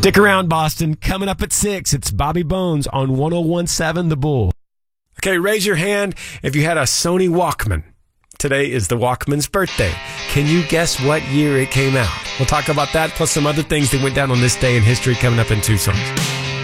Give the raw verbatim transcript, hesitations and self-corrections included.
Stick around, Boston. Coming up at six, it's Bobby Bones on one oh one seven The Bull. Okay, raise your hand if you had a Sony Walkman. Today is the Walkman's birthday. Can you guess what year it came out? We'll talk about that plus some other things that went down on this day in history coming up in two songs.